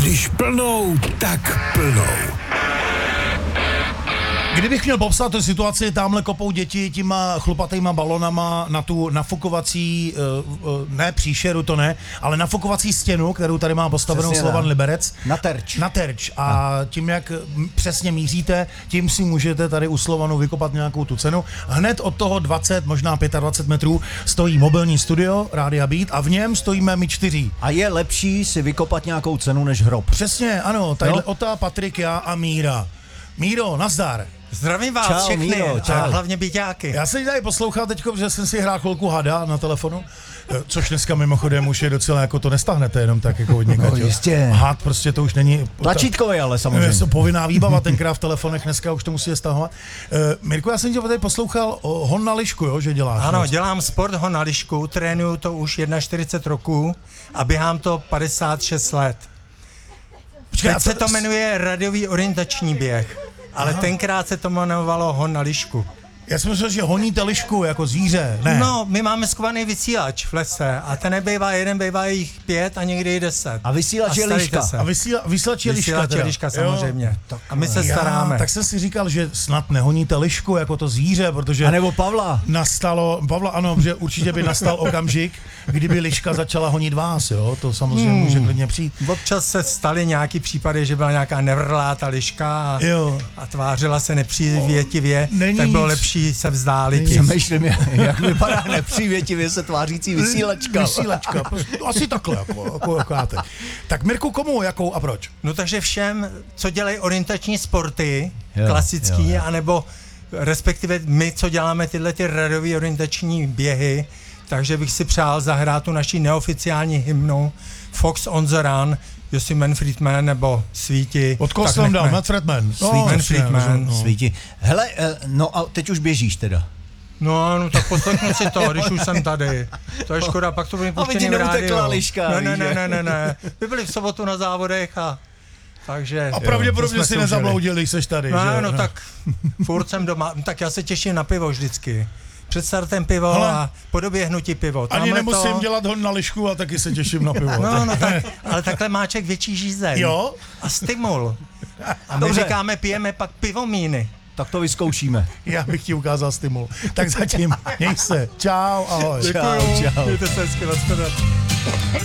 Když plnou, tak plnou. Kdybych měl popsat tu situaci, tamhle kopou děti těma chlupatýma balonama na tu nafukovací, ne příšeru, to ne, ale nafukovací stěnu, kterou tady má postavenou Slovan Liberec. Na terč. A tím, jak přesně míříte, tím si můžete tady u Slovanu vykopat nějakou tu cenu. Hned od toho 20, možná 25 metrů stojí mobilní studio Rádia Beat a v něm stojíme my 4. A je lepší si vykopat nějakou cenu než hrob. Přesně, ano, tadyhle Ota, Patrik, já a Míra. Míro, nazdar. Zdravím vás Čau, všechny, Míro, čau. a hlavně byťáky. Já jsem tady poslouchal teďko, že jsem si hrál chvilku hada na telefonu, což dneska mimochodem už je docela, jako to nestáhnete jenom tak jako od někaď. No, jistě. Had prostě to už není... Tlačítkový ale samozřejmě. Povinná výbava tenkrát v telefonech, dneska už to musí stahovat. Mirko, já jsem tě tady poslouchal o hon na lišku, jo, že děláš. Ano, dělám sport hon na lišku, trénuju to už 41 roků a běhám to 56 let. Počkej, Teď se to jmenuje radiový orientační běh, ale tenkrát se to jmenovalo hon na lišku. Já jsem myslel, že honíte lišku jako zvíře, ne? No, my máme skovaný vysílač v lese a ten nebejvá jeden, bývá jich 5 a někdy i 10. A vysílač je liška. A vysílač je liška Vysílač je teda. liška samozřejmě. Jo. A my se staráme. Tak jsem si říkal, že snad nehoníte lišku jako to zvíře, protože... A nebo Pavla. Pavla ano, že určitě by nastal okamžik, kdyby liška začala honit vás, jo, to samozřejmě může klidně přijít. Občas se staly nějaký případy, že byla nějaká nevrlá ta liška a tvářila se nepřívětivě, tak bylo lepší se vzdálit. Přemýšlím, jak vypadá nepřívětivě se tvářící vysílačka. Vysílačka, asi takhle, jako teď. Tak Mirku, komu, jakou a proč? No takže všem, co dělají orientační sporty, klasický, anebo respektive my, co děláme tyhle ty radiový orientační běhy, takže bych si přál zahrát tu naší neoficiální hymnu Fox on the Run, jestli Manfred Mann nebo Svíti. Od koho jsem dal? Manfred Mann. Manfred Mann. Svíti. Hele, no a teď už běžíš teda. No, tak poslechnu si to, když už jsem tady. To je škoda, pak to bude puštěný v rádiu. Liška, ne. My byli v sobotu na závodech a takže... A pravděpodobně si nezabloudil, když seš tady, že? No, tak furt jsem doma, tak já se těším na pivo vždycky. Před startem pivo a po doběhnutí pivo. Ani nemusím dělat hon na lišku a taky se těším na pivo. No tak, ale takhle máček větší žízeň. Jo? A stimul. A my říkáme, pijeme pak pivomíny. Tak to vyzkoušíme. Já bych ti ukázal stimul. Tak zatím, měj se. Čau, ahoj. Čau. Mějte se hezky, nashledanou.